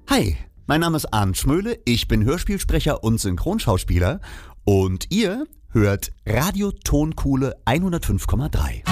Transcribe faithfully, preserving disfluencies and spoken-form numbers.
Hi, mein Name ist Arndt Schmöhle, ich bin Hörspielsprecher und Synchronschauspieler und ihr hört Radio Tonkuhle hundertfünf Komma drei.